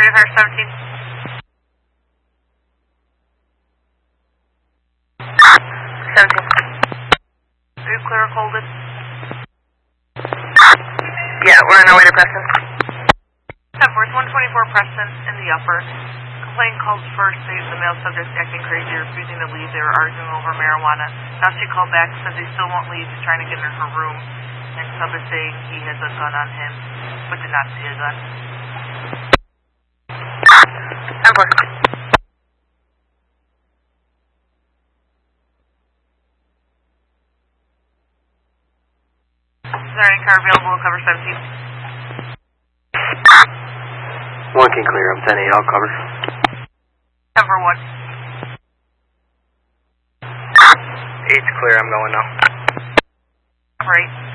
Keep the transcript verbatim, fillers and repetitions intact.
to car seventeen. seventeen. Are you clear of Holden? Yeah, we're on our way to Preston. ten four, one twenty-four Preston in the upper. Complaint called first, stated the male subject acting crazy, refusing to leave. They were arguing over marijuana. Now she called back, said they still won't leave. He's trying to get in her room. And sub is saying he has a gun on him, but did not see a gun. ten four. Is there any car available to cover seventeen? One can clear, I'm ten eight, I'll cover. ten four one. Eight's clear, I'm going now. Right.